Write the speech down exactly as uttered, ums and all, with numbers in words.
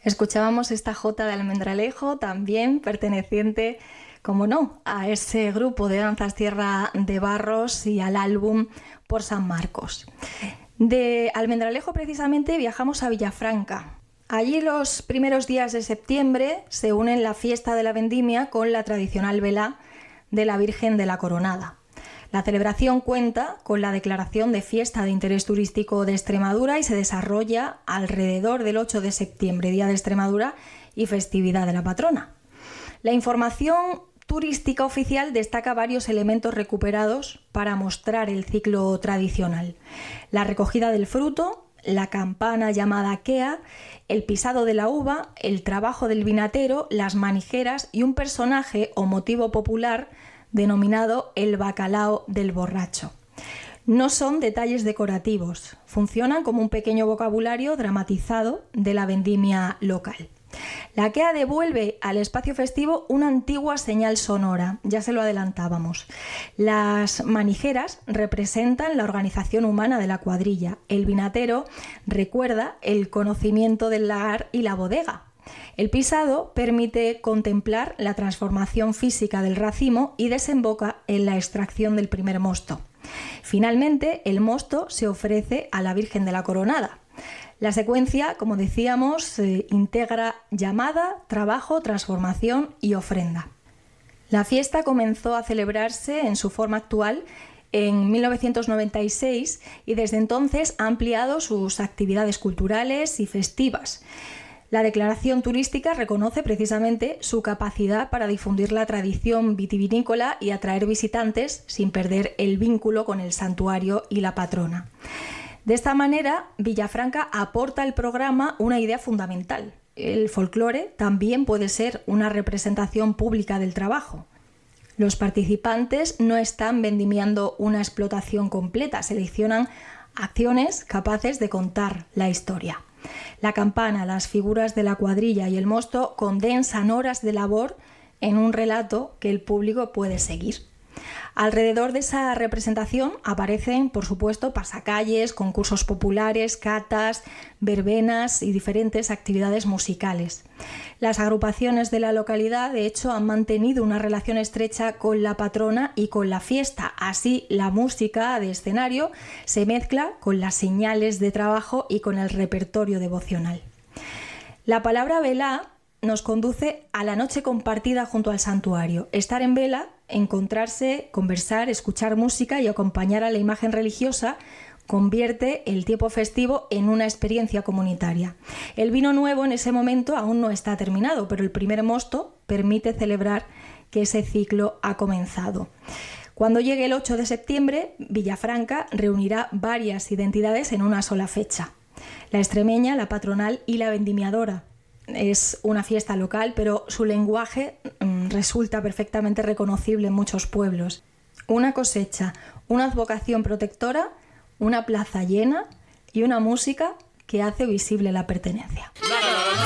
Escuchábamos esta jota de Almendralejo, también perteneciente, como no, a ese grupo de danzas Tierra de Barros y al álbum Por San Marcos. De Almendralejo precisamente viajamos a Villafranca. Allí los primeros días de septiembre se unen la fiesta de la vendimia con la tradicional velá de la Virgen de la Coronada. La celebración cuenta con la declaración de fiesta de interés turístico de Extremadura y se desarrolla alrededor del ocho de septiembre, Día de Extremadura y festividad de la patrona. La información turística oficial destaca varios elementos recuperados para mostrar el ciclo tradicional: la recogida del fruto, la campana llamada quea, el pisado de la uva, el trabajo del vinatero, las manijeras y un personaje o motivo popular denominado el bacalao del borracho. No son detalles decorativos, funcionan como un pequeño vocabulario dramatizado de la vendimia local. La quea devuelve al espacio festivo una antigua señal sonora, ya se lo adelantábamos. Las manijeras representan la organización humana de la cuadrilla. El vinatero recuerda el conocimiento del lagar y la bodega. El pisado permite contemplar la transformación física del racimo y desemboca en la extracción del primer mosto. Finalmente, el mosto se ofrece a la Virgen de la Coronada. La secuencia, como decíamos, eh, integra llamada, trabajo, transformación y ofrenda. La fiesta comenzó a celebrarse en su forma actual en mil novecientos noventa y seis y desde entonces ha ampliado sus actividades culturales y festivas. La declaración turística reconoce precisamente su capacidad para difundir la tradición vitivinícola y atraer visitantes sin perder el vínculo con el santuario y la patrona. De esta manera, Villafranca aporta al programa una idea fundamental. El folclore también puede ser una representación pública del trabajo. Los participantes no están vendimiando una explotación completa, seleccionan acciones capaces de contar la historia. La campana, las figuras de la cuadrilla y el mosto condensan horas de labor en un relato que el público puede seguir. Alrededor de esa representación aparecen, por supuesto, pasacalles, concursos populares, catas, verbenas y diferentes actividades musicales. Las agrupaciones de la localidad, de hecho, han mantenido una relación estrecha con la patrona y con la fiesta. Así, la música de escenario se mezcla con las señales de trabajo y con el repertorio devocional. La palabra velá nos conduce a la noche compartida junto al santuario. Estar en vela, encontrarse, conversar, escuchar música y acompañar a la imagen religiosa convierte el tiempo festivo en una experiencia comunitaria. El vino nuevo en ese momento aún no está terminado, pero el primer mosto permite celebrar que ese ciclo ha comenzado. Cuando llegue el ocho de septiembre, Villafranca reunirá varias identidades en una sola fecha: la extremeña, la patronal y la vendimiadora. Es una fiesta local, pero su lenguaje mmm, resulta perfectamente reconocible en muchos pueblos. Una cosecha, una advocación protectora, una plaza llena y una música que hace visible la pertenencia.